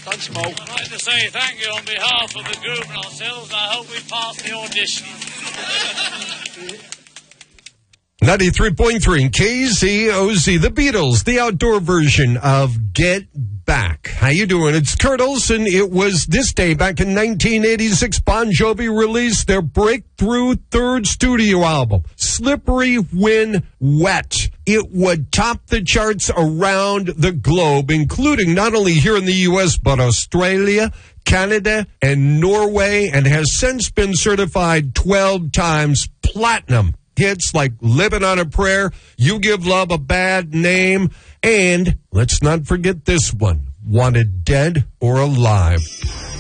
Don't smoke. I'd like to say thank you on behalf of the group and ourselves. I hope we pass the audition. 93.3 KZOZ, the Beatles, the outdoor version of Get Back. How you doing? It's Kurt Olson. It was this day back in 1986, Bon Jovi released their breakthrough third studio album, Slippery When Wet. It would top the charts around the globe, including not only here in the U.S., but Australia, Canada, and Norway, and has since been certified 12 times platinum. Hits like Living on a Prayer, You Give Love a Bad Name, and let's not forget this one, Wanted Dead or Alive.